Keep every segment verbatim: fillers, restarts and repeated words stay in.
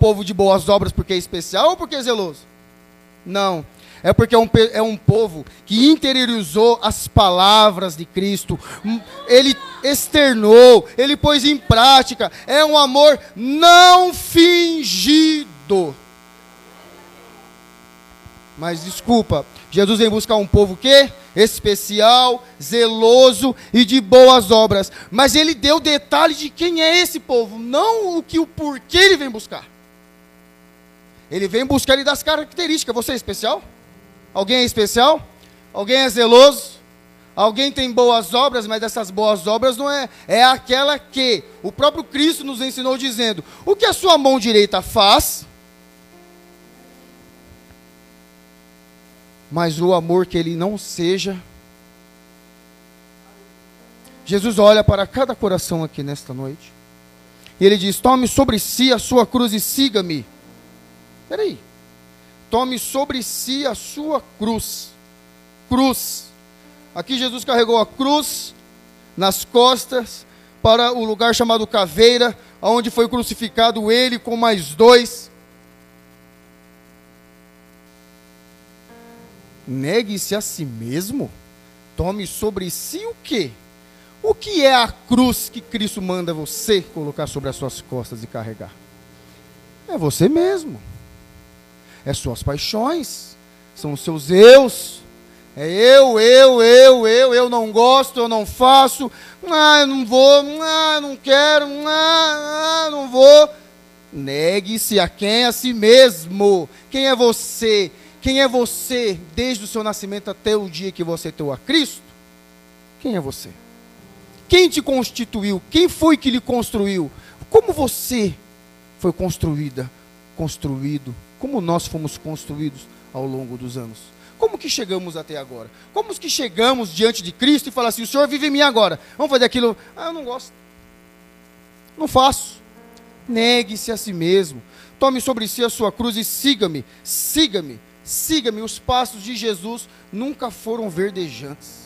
povo de boas obras porque é especial ou porque é zeloso? Não. É porque é um, é um povo que interiorizou as palavras de Cristo. Ele externou, ele pôs em prática. É um amor não fingido. Mas desculpa, Jesus vem buscar um povo que especial, zeloso e de boas obras. Mas ele deu detalhe de quem é esse povo, não o que o porquê ele vem buscar. Ele vem buscar ele das características. Você é especial? Alguém é especial? Alguém é zeloso? Alguém tem boas obras, mas dessas boas obras não é, é aquela que o próprio Cristo nos ensinou dizendo: o que a sua mão direita faz, mas o amor que ele não seja. Jesus olha para cada coração aqui nesta noite, e ele diz: tome sobre si a sua cruz e siga-me. Espera aí. Tome sobre si a sua cruz. Cruz. Aqui Jesus carregou a cruz nas costas para o lugar chamado Caveira, onde foi crucificado ele com mais dois. Negue-se a si mesmo. Tome sobre si o quê? O que é a cruz que Cristo manda você colocar sobre as suas costas e carregar? É você mesmo. É suas paixões, são os seus eus, é eu, eu, eu, eu, eu não gosto, eu não faço, ah, eu não vou, ah, eu não quero, ah, ah, não vou. Negue-se a quem? A si mesmo. Quem é você? Quem é você desde o seu nascimento até o dia que você teu a Cristo? Quem é você? Quem te constituiu? Quem foi que lhe construiu? Como você foi construída, construído? Como nós fomos construídos ao longo dos anos? Como que chegamos até agora? Como que chegamos diante de Cristo e falamos assim: o Senhor vive em mim agora, vamos fazer aquilo? Ah, eu não gosto, não faço. Negue-se a si mesmo, tome sobre si a sua cruz e siga-me, siga-me, siga-me. Os passos de Jesus nunca foram verdejantes.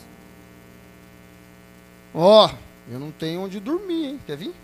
Ó, oh, eu não tenho onde dormir, hein? Quer vir?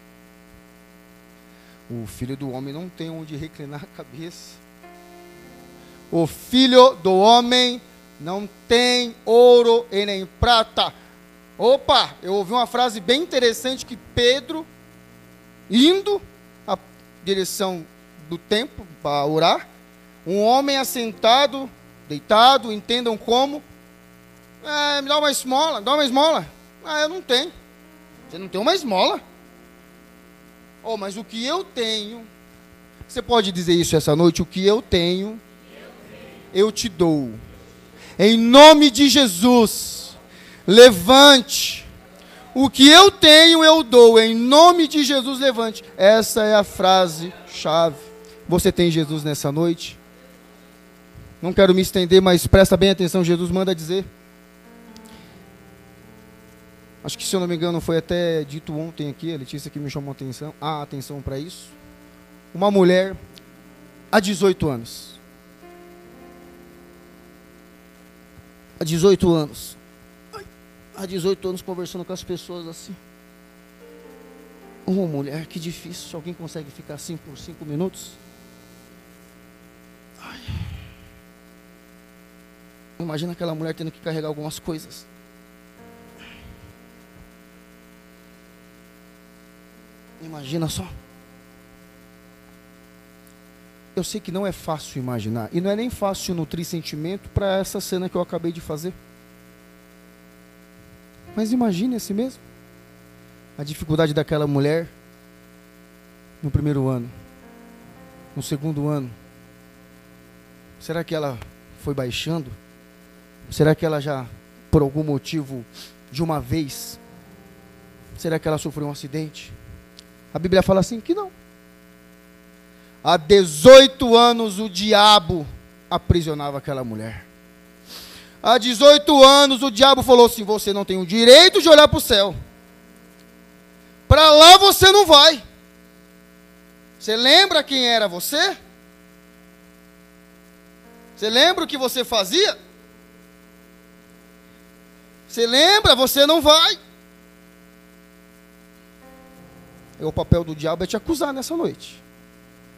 O filho do homem não tem onde reclinar a cabeça. O filho do homem não tem ouro e nem prata. Opa, eu ouvi uma frase bem interessante que Pedro, indo à direção do templo para orar, um homem assentado, deitado, entendam como, é, me dá uma esmola, dá uma esmola. Ah, eu não tenho. Você não tem uma esmola? Oh, mas o que eu tenho, você pode dizer isso essa noite? O que eu tenho, eu te dou. Em nome de Jesus, levante. O que eu tenho, eu dou. Em nome de Jesus, levante. Essa é a frase chave. Você tem Jesus nessa noite? Não quero me estender, mas presta bem atenção. Jesus manda dizer. Acho que, se eu não me engano, foi até dito ontem aqui, a Letícia que me chamou a atenção, a atenção para isso. Uma mulher, há dezoito anos. Há dezoito anos. Há dezoito anos conversando com as pessoas assim. Uma oh, mulher, que difícil. Alguém consegue ficar assim por cinco minutos? Ai. Imagina aquela mulher tendo que carregar algumas coisas. Imagina só. Eu sei que não é fácil imaginar. E não é nem fácil nutrir sentimento para essa cena que eu acabei de fazer. Mas imagine assim mesmo. A dificuldade daquela mulher no primeiro ano. No segundo ano. Será que ela foi baixando? Será que ela já, por algum motivo, de uma vez, será que ela sofreu um acidente? A Bíblia fala assim que não. Há dezoito anos o diabo aprisionava aquela mulher. Há dezoito anos o diabo falou assim: você não tem o direito de olhar para o céu. Para lá você não vai. Você lembra quem era você? Você lembra o que você fazia? Você lembra? Você não vai. E o papel do diabo é te acusar nessa noite.